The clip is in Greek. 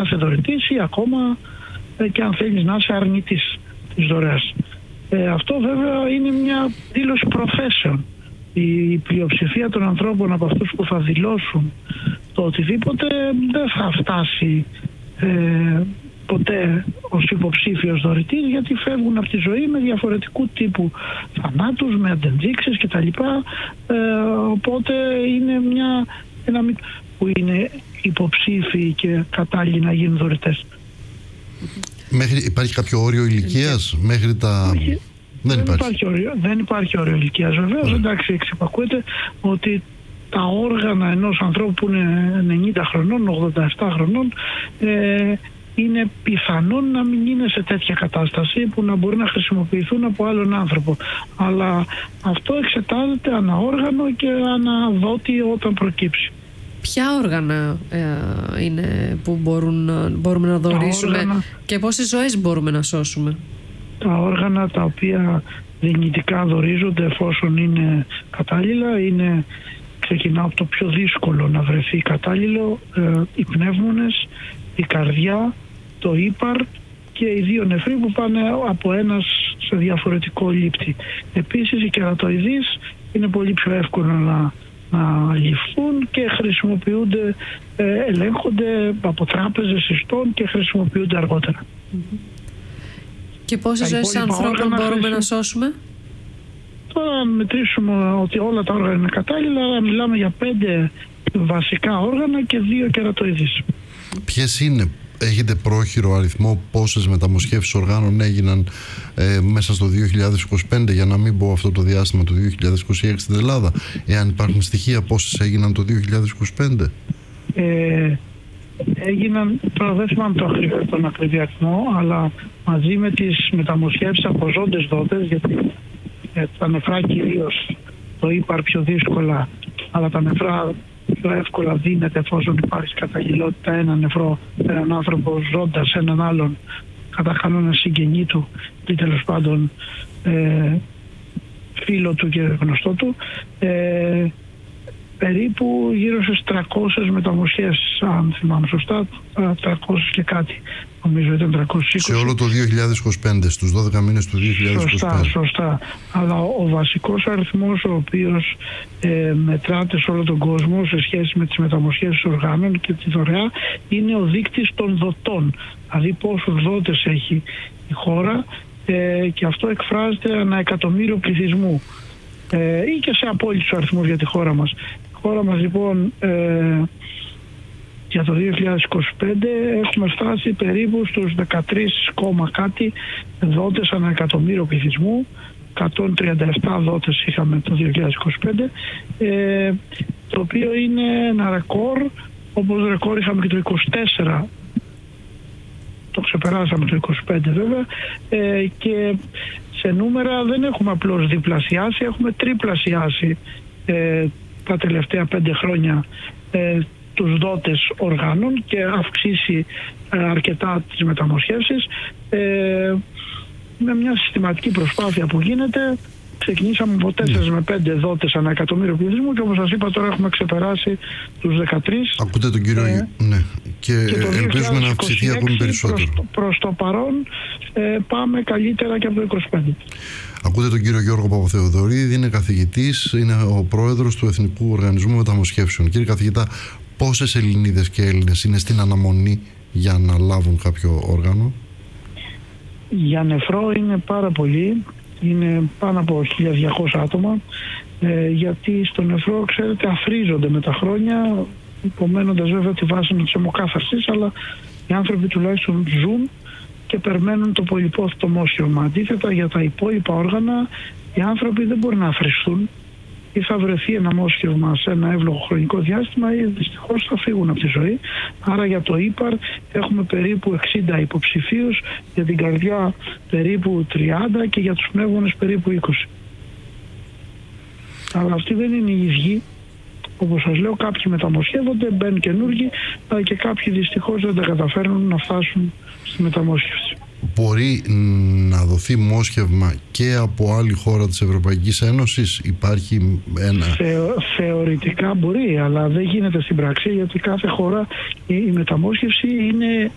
είσαι δωρητής ή ακόμα και αν θέλεις να είσαι αρνητής της δωρεάς. Αυτό βέβαια είναι μια δήλωση προθέσεων. Η πλειοψηφία των ανθρώπων από αυτούς που θα δηλώσουν το οτιδήποτε δεν θα φτάσει ποτέ ως υποψήφιος δωρητής, γιατί φεύγουν από τη ζωή με διαφορετικού τύπου θανάτους, με αντενδείξεις κτλ. Οπότε είναι ένα που είναι υποψήφιοι και κατάλληλοι να γίνουν δωρητές. Υπάρχει κάποιο όριο ηλικίας μέχρι τα... Όχι, δεν υπάρχει όριο ηλικίας βεβαίως. Εντάξει, εξυπακούεται ότι τα όργανα ενός ανθρώπου που είναι 90 χρονών, 87 χρονών, είναι πιθανόν να μην είναι σε τέτοια κατάσταση που να μπορεί να χρησιμοποιηθούν από άλλον άνθρωπο. Αλλά αυτό εξετάζεται ανά όργανο και ανά δότη όταν προκύψει. Ποια όργανα είναι που μπορούμε να δωρήσουμε και πόσες ζωές μπορούμε να σώσουμε? Τα όργανα τα οποία δυνητικά δωρίζονται εφόσον είναι κατάλληλα ξεκινάω από το πιο δύσκολο να βρεθεί κατάλληλο, οι πνεύμονες, η καρδιά, το ύπαρ και οι δύο νεφροί που πάνε από ένας σε διαφορετικό λήπτη. Επίσης οι κερατοειδείς είναι πολύ πιο εύκολο να ληφθούν και χρησιμοποιούνται, ελέγχονται από τράπεζες ιστών και χρησιμοποιούνται αργότερα. Και πόσες ζωές ανθρώπων μπορούμε να σώσουμε? Τώρα αν μετρήσουμε ότι όλα τα όργανα είναι κατάλληλα, μιλάμε για 5 βασικά όργανα και 2 κερατοειδείς. Ποιες είναι? Έχετε πρόχειρο αριθμό πόσες μεταμοσχεύσεις οργάνων έγιναν μέσα στο 2025, για να μην πω αυτό το διάστημα του 2026 στην Ελλάδα? Εάν υπάρχουν στοιχεία πόσες έγιναν το 2025? Έγιναν, τώρα δεν θυμάμαι τον ακριβή αριθμό, αλλά μαζί με τις μεταμοσχεύσεις από ζώντες δότες, γιατί τα νεφρά κυρίως το ύπαρ πιο δύσκολα, αλλά τα νεφρά πιο εύκολα δίνεται εφόσον υπάρχει καταγγελότητα έναν άνθρωπο ζώντας έναν άλλον, κατά κανόνα συγγενή του ή τέλος πάντων φίλο του και γνωστό του. Περίπου γύρω στις 300 μεταμοσχεύσεις, αν θυμάμαι σωστά, 300 και κάτι, νομίζω ήταν 320. Σε όλο το 2025, στους 12 μήνες του 2025. Σωστά. Αλλά ο βασικός αριθμός ο οποίος μετράται σε όλο τον κόσμο σε σχέση με τις μεταμοσχεύσεις οργάνων και τη δωρεά είναι ο δείκτης των δοτών. Δηλαδή πόσους δότες έχει η χώρα και αυτό εκφράζεται ανά εκατομμύριο πληθυσμού. Ή και σε απόλυτους αριθμούς για τη χώρα μας. Η χώρα μας λοιπόν για το 2025 έχουμε φτάσει περίπου στους 13 κάτι δότες ανά εκατομμύριο πληθυσμού. 137 δότες είχαμε το 2025, το οποίο είναι ένα ρεκόρ, όπως ρεκόρ είχαμε και το 24, το ξεπεράσαμε το 25 βέβαια, και σε νούμερα δεν έχουμε απλώς διπλασιάσει, έχουμε τριπλασιάσει τα τελευταία 5 χρόνια τους δότες οργάνων και αυξήσει αρκετά τις μεταμοσχεύσεις. Με μια συστηματική προσπάθεια που γίνεται, ξεκινήσαμε από 4 με 5 δότες ανά εκατομμύριο πληθυσμού και όπως σας είπα τώρα έχουμε ξεπεράσει τους 13. Ακούτε τον κύριο ναι. Και ελπίζουμε να αυξηθεί ακόμη περισσότερο. Προς το παρόν πάμε καλύτερα και από το 25. Ακούτε τον κύριο Γιώργο Παπαθεοδωρίδη, είναι καθηγητής, είναι ο πρόεδρος του Εθνικού Οργανισμού Μεταμοσχεύσεων. Κύριε καθηγητά, πόσες Ελληνίδες και Έλληνες είναι στην αναμονή για να λάβουν κάποιο όργανο? Για νεφρό είναι πάρα πολλοί, είναι πάνω από 1.200 άτομα, γιατί στο νεφρό, ξέρετε, αθρίζονται με τα χρόνια, υπομένοντας βέβαια τη βάση της αιμοκάθαρσης, αλλά οι άνθρωποι τουλάχιστον ζουν και περιμένουν το πολυπόθητο μόσχευμα. Αντίθετα, για τα υπόλοιπα όργανα, οι άνθρωποι δεν μπορούν να αθροιστούν ή θα βρεθεί ένα μόσχευμα σε ένα εύλογο χρονικό διάστημα ή δυστυχώς θα φύγουν από τη ζωή. Άρα για το ύπαρ έχουμε περίπου 60 υποψηφίους, για την καρδιά περίπου 30 και για τους πνεύμονες περίπου 20. Αλλά αυτοί δεν είναι οι ίδιοι. Όπως σας λέω, κάποιοι μεταμοσχεύονται, μπαίνουν καινούργοι, αλλά και κάποιοι δυστυχώς δεν τα καταφέρνουν να φτάσουν στη μεταμόσχευση. Μπορεί να δοθεί μόσχευμα και από άλλη χώρα της Ευρωπαϊκής Ένωσης? Υπάρχει ένα... Θεωρητικά μπορεί, αλλά δεν γίνεται στην πράξη, γιατί κάθε χώρα η μεταμόσχευση είναι